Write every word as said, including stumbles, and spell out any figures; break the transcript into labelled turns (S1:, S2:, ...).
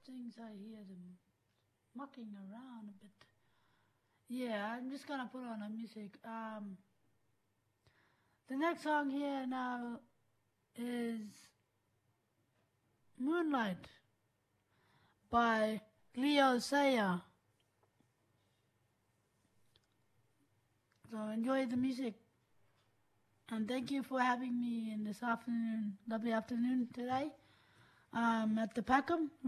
S1: things I hear them mucking around a bit. Yeah, I'm just gonna put on a music. Um, the next song here now is Moonlight by Leo Sayer. So enjoy the music. And thank you for having me in this afternoon, lovely afternoon today um, at the Peckham.